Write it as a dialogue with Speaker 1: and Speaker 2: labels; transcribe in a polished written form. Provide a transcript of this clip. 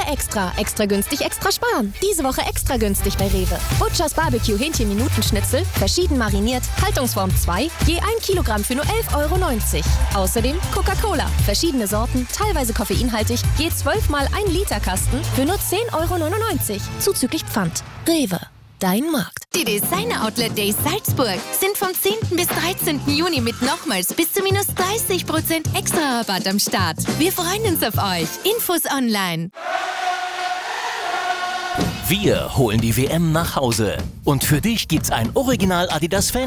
Speaker 1: Extra. Extra günstig, extra sparen. Diese Woche extra günstig bei Rewe. Butchers Barbecue Hähnchen-Minutenschnitzel, verschieden mariniert, Haltungsform 2, je 1 Kilogramm für nur 11,90 €. Außerdem Coca-Cola, verschiedene Sorten, teilweise koffeinhaltig, je 12 mal 1 Liter Kasten für nur 10,99 €. Zuzüglich Pfand. Rewe. Dein Markt.
Speaker 2: Die Designer Outlet Days Salzburg sind vom 10. bis 13. Juni mit nochmals bis zu minus 30% extra Rabatt am Start. Wir freuen uns auf euch. Infos online.
Speaker 3: Wir holen die WM nach Hause. Und für dich gibt's ein Original Adidas Fan